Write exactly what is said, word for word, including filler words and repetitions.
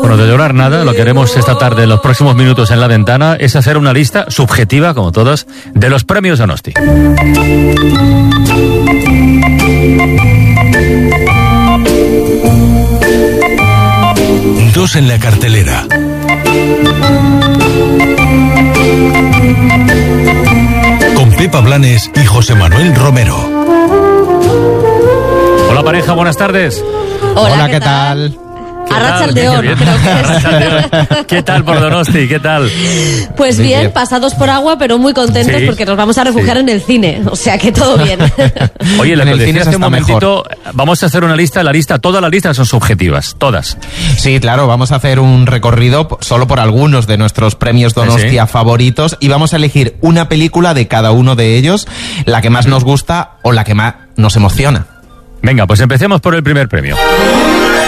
Bueno, de llorar nada, lo que haremos esta tarde, en los próximos minutos en La Ventana, es hacer una lista subjetiva, como todas, de los premios Donosti. Dos en la cartelera. Con Pepa Blanes y José Manuel Romero. Hola pareja, buenas tardes. Hola, Hola, ¿qué, ¿qué tal? tal? Arratsaldeon, creo que es. ¿Qué tal por Donosti? ¿Qué tal? Pues bien, bien, pasados por agua, pero muy contentos, sí, porque nos vamos a refugiar sí. en el cine. O sea que todo bien. Oye, lo en que el cine este está momentito, mejor. Vamos a hacer una lista, la lista, todas las listas son subjetivas, todas. Sí, claro, vamos a hacer un recorrido solo por algunos de nuestros premios Donostia sí, sí. favoritos y vamos a elegir una película de cada uno de ellos, la que más nos gusta o la que más nos emociona. Venga, pues empecemos por el primer premio.